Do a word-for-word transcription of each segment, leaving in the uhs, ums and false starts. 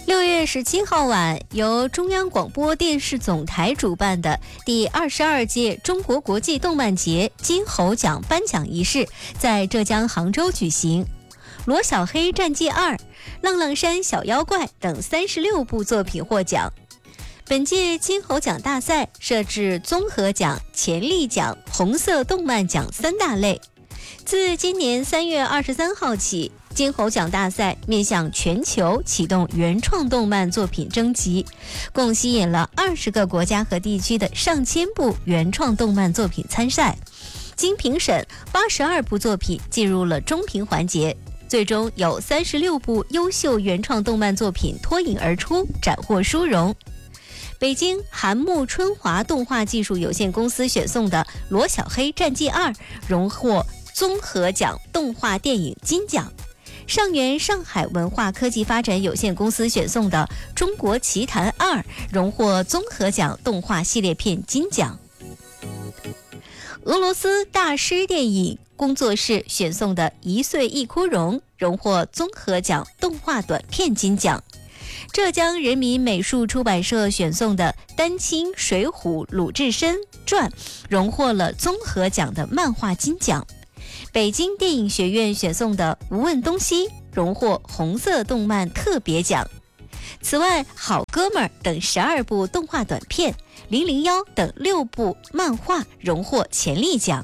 六月十七号晚，由中央广播电视总台主办的第二十二届中国国际动漫节金猴奖颁奖仪式在浙江杭州举行。罗小黑战记二、浪浪山小妖怪等三十六部作品获奖。本届金猴奖大赛设置综合奖、潜力奖、红色动漫奖三大类。自今年三月二十三号起，金猴奖大赛面向全球启动原创动漫作品征集，共吸引了二十个国家和地区的上千部原创动漫作品参赛。经评审，八十二部作品进入了中评环节，最终有三十六部优秀原创动漫作品脱颖而出，斩获殊荣。北京韩木春华动画技术有限公司选送的《罗小黑战记二》荣获综合奖动画电影金奖。上元上海文化科技发展有限公司选送的《中国奇谭二》荣获综合奖动画系列片金奖。俄罗斯大师电影工作室选送的《一岁一枯荣》荣获综合奖动画短片金奖。浙江人民美术出版社选送的《丹青水浒鲁智深传》荣获了综合奖的漫画金奖。北京电影学院选送的《无问东西》荣获红色动漫特别奖。此外，《好哥们儿》等十二部动画短片，《零零幺》等六部漫画荣获潜力奖。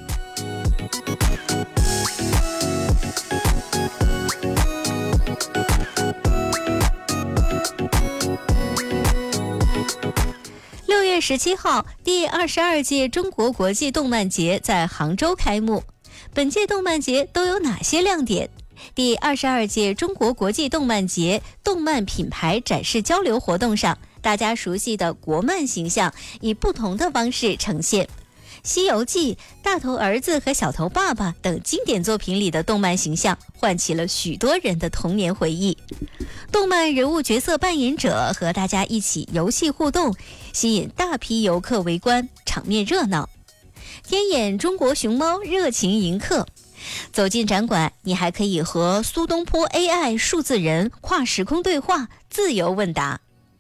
六月十七号，第二十二届中国国际动漫节在杭州开幕。本届动漫节都有哪些亮点？第二十二届中国国际动漫节动漫品牌展示交流活动上，大家熟悉的国漫形象以不同的方式呈现。《西游记》、大头儿子和小头爸爸等经典作品里的动漫形象，唤起了许多人的童年回忆。动漫人物角色扮演者和大家一起游戏互动，吸引大批游客围观，场面热闹。天眼中国熊猫热情迎客。走进展馆，你还可以和苏东坡 A I 数字人跨时空对话，自由问答。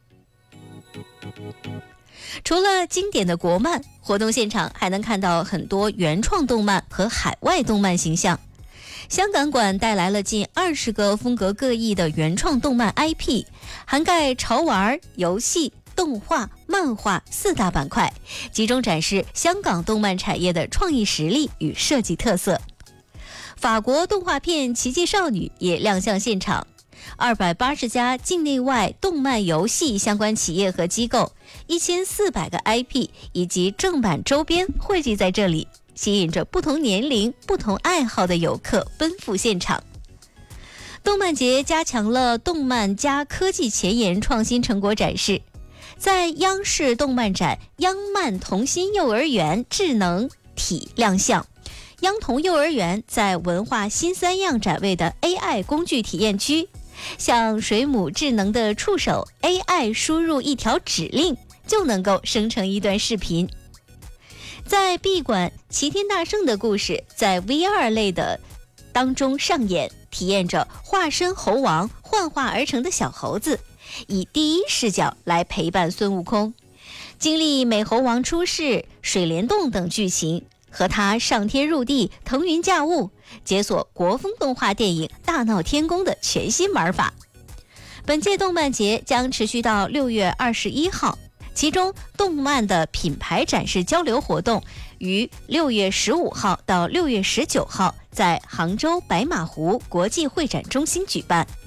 除了经典的国漫，活动现场还能看到很多原创动漫和海外动漫形象。香港馆带来了近二十个风格各异的原创动漫 I P， 涵盖潮玩、游戏、动画、漫画四大板块，集中展示香港动漫产业的创意实力与设计特色。法国动画片《奇迹少女》也亮相现场，二百八十家境内外动漫游戏相关企业和机构，一千四百个 I P 以及正版周边汇集在这里，吸引着不同年龄、不同爱好的游客奔赴现场。动漫节加强了动漫加科技前沿创新成果展示，在央视动漫展央漫童心幼儿园智能体亮相。央童幼儿园在文化新三样展位的 A I 工具体验区，像水母智能的触手 A I 输入一条指令，就能够生成一段视频。在闭馆齐天大圣的故事在 V R 类的当中上演，体验着化身猴王幻化而成的小猴子，以第一视角来陪伴孙悟空，经历美猴王出世、水帘洞等剧情，和他上天入地、腾云驾雾，解锁国风动画电影大闹天宫的全新玩法。本届动漫节将持续到六月二十一号，其中动漫的品牌展示交流活动于六月十五号到六月十九号在杭州白马湖国际会展中心举办。